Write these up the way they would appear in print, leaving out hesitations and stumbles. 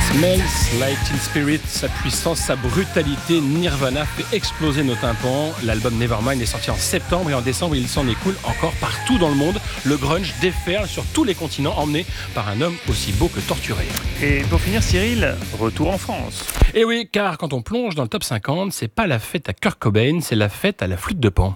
Smells Like Teen Spirit, sa puissance, sa brutalité, Nirvana fait exploser nos tympans. L'album Nevermind est sorti en septembre et en décembre, il s'en écoule encore partout dans le monde. Le grunge déferle sur tous les continents, emmené par un homme aussi beau que torturé. Et pour finir, Cyril, retour en France. Et oui, car quand on plonge dans le top 50, c'est pas la fête à Kurt Cobain, c'est la fête à la flûte de Pan.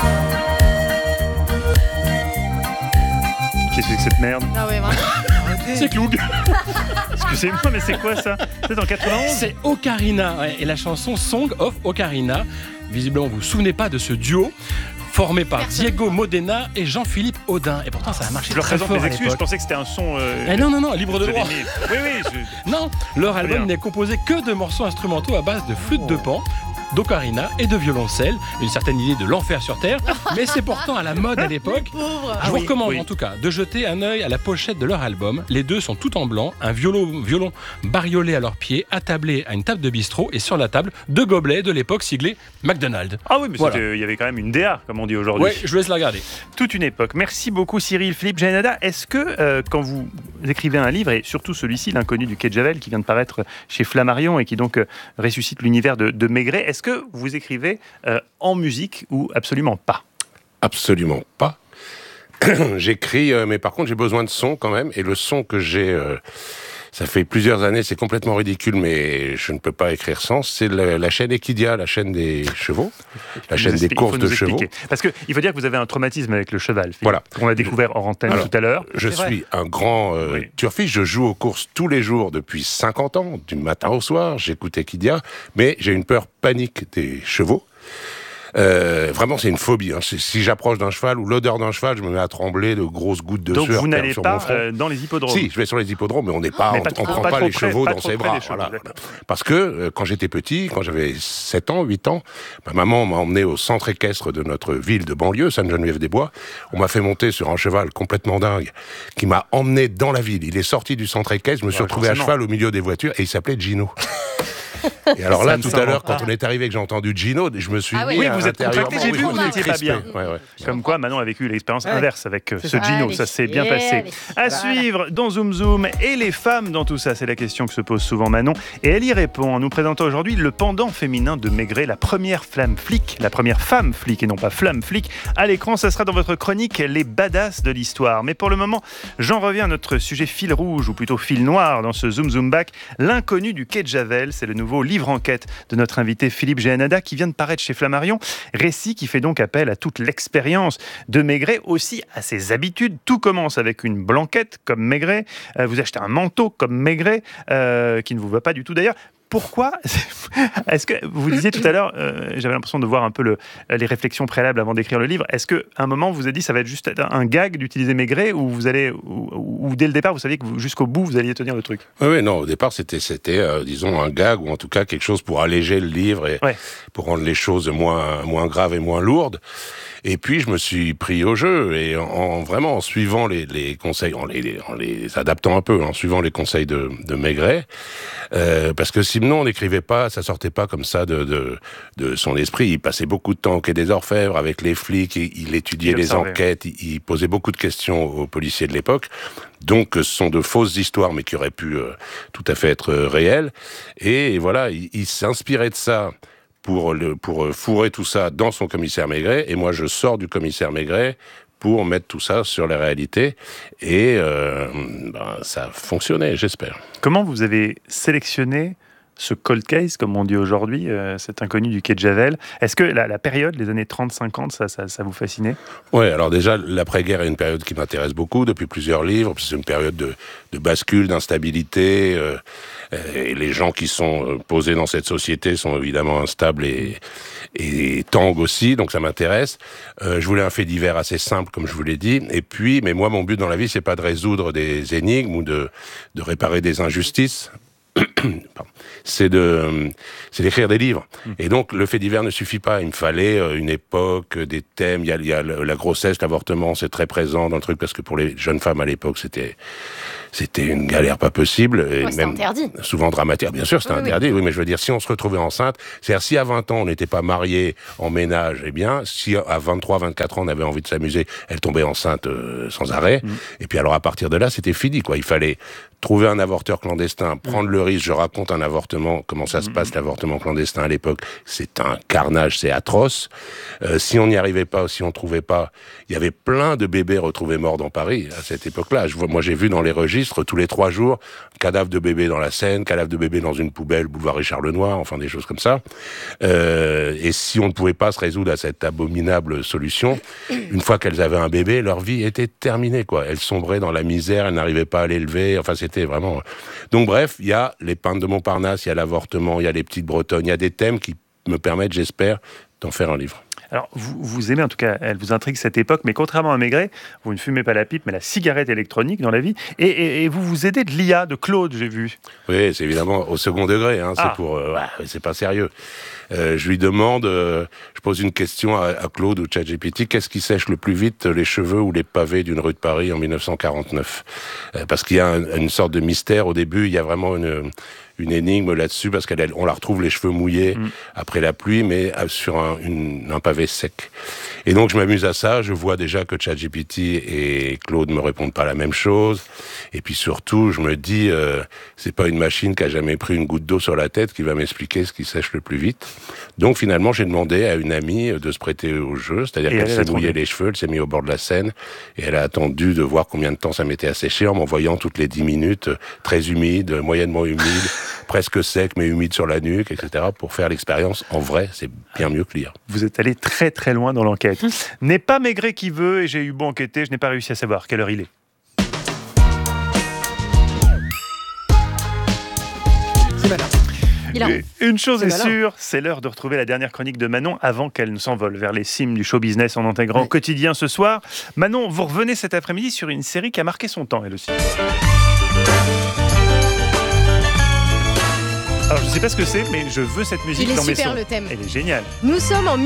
Qu'est-ce que c'est que cette merde? Ah ouais, vraiment. C'est Cloug. Excusez-moi, mais c'est quoi ça? C'est en 91? C'est Ocarina, ouais, et la chanson Song of Ocarina. Visiblement, vous vous souvenez pas de ce duo formé par Diego Modena et Jean-Philippe Audin. Et pourtant, ça a marché Je leur très présente fort mes à excuses, je l'époque. pensais que c'était un son... Non, libre de droit. Oui, Non, leur album bien. n'est composé que de morceaux instrumentaux à base de flûte de Pan, d'ocarina et de violoncelle. Une certaine idée de l'enfer sur Terre, mais c'est pourtant à la mode à l'époque. Pauvre. Je vous recommande oui. en tout cas de jeter un œil à la pochette de leur album. Les deux sont tout en blanc, un violon bariolé à leurs pieds, attablé à une table de bistrot et sur la table, deux gobelets de l'époque siglés McDonald's. Ah oui, mais Voilà. il y avait quand même une DA, comme on dit aujourd'hui. Ouais, je vous laisse la regarder. Toute une époque. Merci beaucoup Cyril. Philippe Jaénada, est-ce que quand vous écrivez un livre, et surtout celui-ci, L'inconnu du quai de Javel, qui vient de paraître chez Flammarion et qui donc ressuscite l'univers de Maigret, est-ce que vous écrivez en musique ou absolument pas? Absolument pas. J'écris, mais par contre j'ai besoin de son quand même, et le son que j'ai, ça fait plusieurs années, c'est complètement ridicule, mais je ne peux pas écrire sans, c'est la chaîne Equidia, la chaîne des chevaux, la chaîne des courses de chevaux. Parce qu'il faut dire que vous avez un traumatisme avec le cheval, Philippe, Voilà. qu'on a découvert hors antenne Alors, tout à l'heure. Je C'est vrai. suis un grand Oui. turfiste, je joue aux courses tous les jours depuis 50 ans, du matin au soir, j'écoute Equidia, mais j'ai une peur panique des chevaux. Vraiment, c'est une phobie. Hein. Si j'approche d'un cheval ou l'odeur d'un cheval, je me mets à trembler, de grosses gouttes de Donc sueur vous n'allez sur pas mon front. dans les hippodromes? Si, je vais sur les hippodromes, mais on n'est pas, Mais on pas trop- prend pas pas trop les près, chevaux pas dans trop ses près bras. des chevaux, Voilà. d'accord. Parce que quand j'étais petit, quand j'avais 7 ans, 8 ans, ma maman m'a emmené au centre équestre de notre ville de banlieue, Sainte-Geneviève-des-Bois. On m'a fait monter sur un cheval complètement dingue qui m'a emmené dans la ville. Il est sorti du centre équestre, je me suis retrouvé à forcément. cheval au milieu des voitures et il s'appelait Gino. Et alors là, Ça ne tout à s'invente l'heure, quand pas. on est arrivé et que j'ai entendu Gino, je me suis Ah oui. mis Oui, vous êtes intérieurement, contracté, j'ai vu, oui, vous n'étiez pas crispé. bien. Ouais. Comme quoi, Manon a vécu l'expérience Ouais. inverse avec C'est ce ça, Gino. allez. Ça s'est bien passé. Allez. À Voilà. suivre dans Zoom Zoom. Et les femmes dans tout ça, c'est la question que se pose souvent Manon. Et elle y répond en nous présentant aujourd'hui le pendant féminin de Maigret, la première flamme flic, la première femme flic et non pas flamme flic. À l'écran, ça sera dans votre chronique Les badass de l'histoire. Mais pour le moment, j'en reviens à notre sujet fil rouge, ou plutôt fil noir dans ce Zoom Zoom Back. L'inconnu du quai de Javel, c'est le nouveau livre enquête de notre invité Philippe Jaénada qui vient de paraître chez Flammarion. Récit qui fait donc appel à toute l'expérience de Maigret, aussi à ses habitudes. Tout commence avec une blanquette comme Maigret. Vous achetez un manteau comme Maigret, qui ne vous va pas du tout d'ailleurs. Pourquoi? Est-ce que vous disiez tout à l'heure, j'avais l'impression de voir un peu les réflexions préalables avant d'écrire le livre. Est-ce qu'à un moment vous avez dit ça va être juste un gag d'utiliser Maigret, ou vous allez, ou dès le départ vous saviez que jusqu'au bout vous alliez tenir le truc? Oui, non, au départ, c'était disons, un gag, ou en tout cas quelque chose pour alléger le livre et Ouais. pour rendre les choses moins graves et moins lourdes. Et puis, je me suis pris au jeu, et vraiment en suivant les conseils, en les adaptant un peu, en suivant les conseils de Maigret, parce que sinon, on n'écrivait pas, ça sortait pas comme ça de son esprit. Il passait beaucoup de temps au Quai des Orfèvres avec les flics, il étudiait Il les observait. enquêtes, il posait beaucoup de questions aux policiers de l'époque. Donc, ce sont de fausses histoires, mais qui auraient pu tout à fait être réelles. Et voilà, il s'inspirait de ça pour fourrer tout ça dans son commissaire Maigret. Et moi, je sors du commissaire Maigret pour mettre tout ça sur la réalité. Et ça a fonctionné, j'espère. Comment vous avez sélectionné ce cold case, comme on dit aujourd'hui, cet inconnu du quai de Javel? Est-ce que la période, les années 30-50, ça vous fascinait? Ouais, alors déjà, l'après-guerre est une période qui m'intéresse beaucoup depuis plusieurs livres. C'est une période de bascule, d'instabilité. Et les gens qui sont posés dans cette société sont évidemment instables et tanguent aussi, donc ça m'intéresse. Je voulais un fait divers assez simple, comme je vous l'ai dit. Et puis, mais moi, mon but dans la vie, c'est pas de résoudre des énigmes ou de réparer des injustices. C'est d'écrire des livres. Et donc, le fait divers ne suffit pas. Il me fallait une époque, des thèmes. Il y a la grossesse, l'avortement, c'est très présent dans le truc, parce que pour les jeunes femmes à l'époque, c'était c'était une galère pas possible. Et c'était même interdit. Souvent dramatique. Bien sûr, c'était interdit, oui, mais je veux dire, si on se retrouvait enceinte, c'est-à-dire si à 20 ans, on n'était pas mariés en ménage, eh bien, si à 23, 24 ans, on avait envie de s'amuser, elle tombait enceinte sans arrêt. Et puis alors, à partir de là, c'était fini, quoi. Il fallait trouver un avorteur clandestin, prendre le risque. Je raconte un avortement, comment ça se passe, l'avortement clandestin à l'époque. C'est un carnage, c'est atroce. Si on n'y arrivait pas, si on trouvait pas, il y avait plein de bébés retrouvés morts dans Paris à cette époque-là. Moi, j'ai vu dans les registres, tous les 3 jours, cadavre de bébé dans la Seine, cadavre de bébé dans une poubelle, boulevard Richard Lenoir, enfin des choses comme ça. Et si on ne pouvait pas se résoudre à cette abominable solution, une fois qu'elles avaient un bébé, leur vie était terminée, quoi. Elles sombraient dans la misère, elles n'arrivaient pas à l'élever. Enfin, c'était vraiment... Donc bref, il y a les peintres de Montparnasse, il y a l'avortement, il y a les petites Bretonnes, il y a des thèmes qui me permettent, j'espère, d'en faire un livre. Alors, vous aimez, en tout cas, elle vous intrigue cette époque, mais contrairement à Maigret, vous ne fumez pas la pipe, mais la cigarette électronique dans la vie, et vous vous aidez de l'IA, de Claude, j'ai vu. Oui, c'est évidemment au second degré, hein, c'est pas sérieux. Je lui demande, je pose une question à Claude ou ChatGPT, qu'est-ce qui sèche le plus vite, les cheveux ou les pavés d'une rue de Paris en 1949 ? Parce qu'il y a une sorte de mystère, au début, il y a vraiment une énigme là-dessus, parce qu'on la retrouve les cheveux mouillés après la pluie, mais sur un pavé sec. Et donc je m'amuse à ça, je vois déjà que ChatGPT et Claude me répondent pas la même chose, et puis surtout je me dis, c'est pas une machine qui a jamais pris une goutte d'eau sur la tête qui va m'expliquer ce qui sèche le plus vite. Donc finalement j'ai demandé à une amie de se prêter au jeu, c'est-à-dire qu'elle s'est mouillé les cheveux, elle s'est mise au bord de la Seine, et elle a attendu de voir combien de temps ça mettait à sécher en m'envoyant toutes les 10 minutes, très humide, moyennement humide, presque sec mais humide sur la nuque, etc. pour faire l'expérience en vrai, c'est bien mieux que lire. Vous êtes allé très très loin dans l'enquête. N'est pas Maigret qui veut, et j'ai eu beau enquêter, je n'ai pas réussi à savoir quelle heure il est. C'est malin. Une chose est sûre, c'est l'heure de retrouver la dernière chronique de Manon avant qu'elle ne s'envole vers les cimes du show business en intégrant au quotidien ce soir. Manon, vous revenez cet après-midi sur une série qui a marqué son temps, elle aussi. Alors, je ne sais pas ce que c'est, mais je veux cette musique dans mes sons. Il est super, le thème. Elle est géniale. Nous sommes en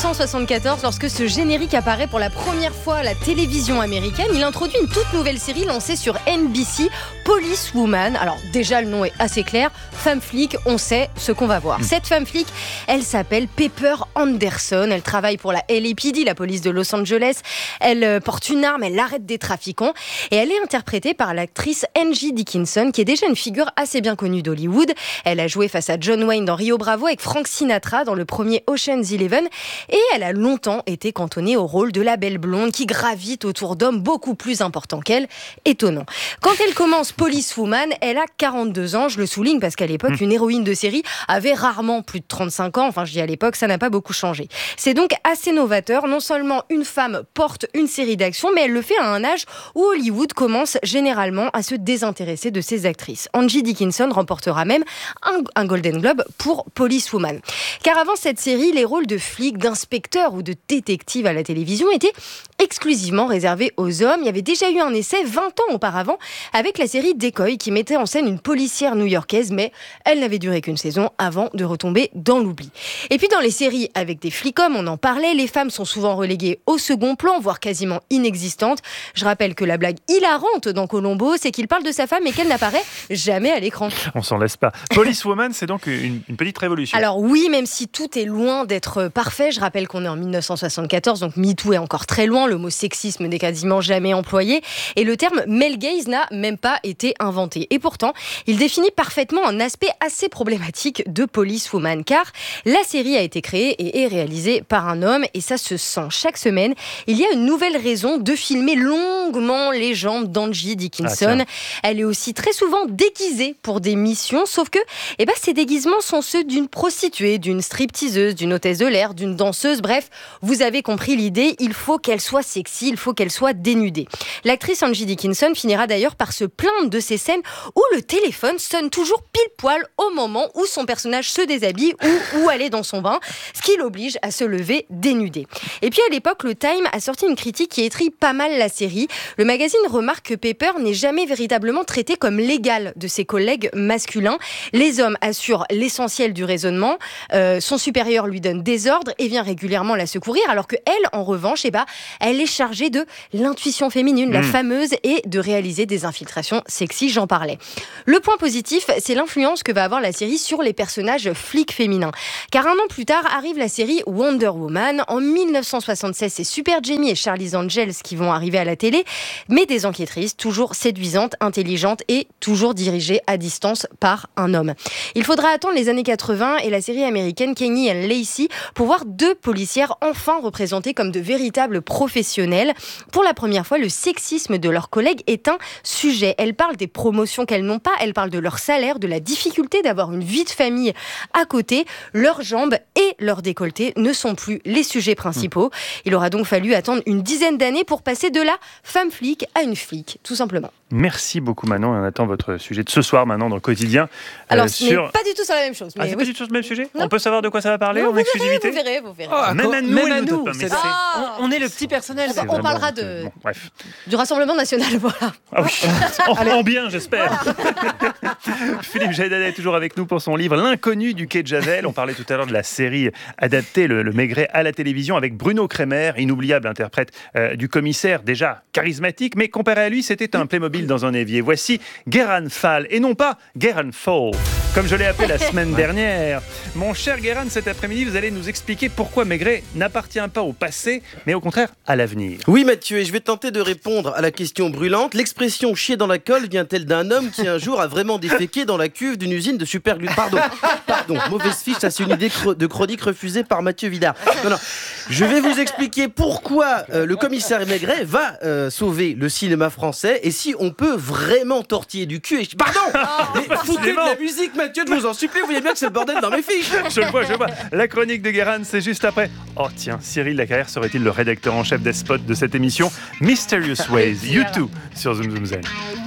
1974 lorsque ce générique apparaît pour la première fois à la télévision américaine. Il introduit une toute nouvelle série lancée sur NBC, Police Woman. Alors déjà, le nom est assez clair. Femme flic, on sait ce qu'on va voir. Cette femme flic, elle s'appelle Pepper Anderson. Elle travaille pour la LAPD, la police de Los Angeles. Elle porte une arme, elle arrête des trafiquants. Et elle est interprétée par l'actrice Angie Dickinson, qui est déjà une figure assez bien connue d'Hollywood. Elle a joué face à John Wayne dans Rio Bravo avec Frank Sinatra dans le premier Ocean's 11, et elle a longtemps été cantonnée au rôle de la belle blonde qui gravite autour d'hommes beaucoup plus importants qu'elle. Étonnant. Quand elle commence Police Woman, elle a 42 ans, je le souligne parce qu'à l'époque, une héroïne de série avait rarement plus de 35 ans, enfin je dis à l'époque, ça n'a pas beaucoup changé. C'est donc assez novateur, non seulement une femme porte une série d'actions, mais elle le fait à un âge où Hollywood commence généralement à se désintéresser de ses actrices. Angie Dickinson remportera même un Golden Globe pour Police Woman. Car avant cette série, les rôles de flics, d'inspecteurs ou de détectives à la télévision étaient exclusivement réservés aux hommes. Il y avait déjà eu un essai 20 ans auparavant avec la série Decoy qui mettait en scène une policière new-yorkaise, mais elle n'avait duré qu'une saison avant de retomber dans l'oubli. Et puis dans les séries avec des flics-hommes, on en parlait, les femmes sont souvent reléguées au second plan, voire quasiment inexistantes. Je rappelle que la blague hilarante dans Columbo, c'est qu'il parle de sa femme et qu'elle n'apparaît jamais à l'écran. On s'en laisse pas. Police Woman, c'est donc une petite révolution. Alors oui, même si tout est loin d'être parfait, je rappelle qu'on est en 1974, donc MeToo est encore très loin, le mot sexisme n'est quasiment jamais employé, et le terme male gaze n'a même pas été inventé. Et pourtant, il définit parfaitement un aspect assez problématique de Police Woman, car la série a été créée et est réalisée par un homme, et ça se sent. Chaque semaine, il y a une nouvelle raison de filmer longuement les jambes d'Angie Dickinson. Elle est aussi très souvent déguisée pour des missions, sauf que ces déguisements sont ceux d'une prostituée, d'une stripteaseuse, d'une hôtesse de l'air, d'une danseuse. Bref, vous avez compris l'idée, il faut qu'elle soit sexy, il faut qu'elle soit dénudée. L'actrice Angie Dickinson finira d'ailleurs par se plaindre de ces scènes où le téléphone sonne toujours pile poil au moment où son personnage se déshabille ou où elle est dans son bain, ce qui l'oblige à se lever dénudée. Et puis à l'époque, le Time a sorti une critique qui étrille pas mal la série. Le magazine remarque que Pepper n'est jamais véritablement traitée comme l'égale de ses collègues masculins. Les hommes assurent assure l'essentiel du raisonnement. Son supérieur lui donne des ordres et vient régulièrement la secourir, alors que elle, en revanche, elle est chargée de l'intuition féminine, la fameuse, et de réaliser des infiltrations sexy, j'en parlais. Le point positif, c'est l'influence que va avoir la série sur les personnages flics féminins. Car un an plus tard arrive la série Wonder Woman. En 1976, c'est Super Jamie et Charlie's Angels qui vont arriver à la télé, mais des enquêtrices toujours séduisantes, intelligentes et toujours dirigées à distance par un homme. Il faudra attendre les années 80 et la série américaine Kenny and Lacey pour voir deux policières enfin représentées comme de véritables professionnelles. Pour la première fois, le sexisme de leurs collègues est un sujet. Elles parlent des promotions qu'elles n'ont pas, elles parlent de leur salaire, de la difficulté d'avoir une vie de famille à côté. Leurs jambes et leur décolleté ne sont plus les sujets principaux. Il aura donc fallu attendre une dizaine d'années pour passer de la femme flic à une flic, tout simplement. Merci beaucoup Manon, on attend votre sujet de ce soir maintenant dans le quotidien. Alors ce n'est pas du tout sur la même chose. Mais c'est pas du tout sur le même sujet ? On peut savoir de quoi ça va parler en exclusivité ? Vous verrez. Même à nous. On est le petit personnel. On parlera du Rassemblement National, voilà. Ah oui, en bien j'espère. Philippe Jaidadet est toujours avec nous pour son livre L'inconnu du quai de Javel. On parlait tout à l'heure de la série adaptée, le Maigret à la télévision, avec Bruno Kremer, inoubliable interprète du commissaire, déjà charismatique, mais comparé à lui, c'était un Playmobil dans un évier. Voici Guéran Fall, et non pas Guéran Fall, comme je l'ai appelé la semaine dernière. Mon cher Guéran, cet après-midi, vous allez nous expliquer pourquoi Maigret n'appartient pas au passé, mais au contraire à l'avenir. Oui Mathieu, et je vais tenter de répondre à la question brûlante. L'expression « chier dans la colle » vient-elle d'un homme qui un jour a vraiment déféqué dans la cuve d'une usine de superglue ? Pardon, mauvaise fiche, ça c'est une idée de chronique refusée par Mathieu Vidard. Non, je vais vous expliquer pourquoi le commissaire Maigret va sauver le cinéma français et si on peut vraiment tortiller du cul. Pardon, mais foutez de la musique Mathieu, je vous en supplie, vous voyez bien que c'est le bordel dans mes fiches. Je vois. La chronique de Guéran, c'est juste après. Oh tiens, Cyril Lacarrière serait-il le rédacteur en chef des spots de cette émission Mysterious Ways, U2 sur Zoom Zoom Zen.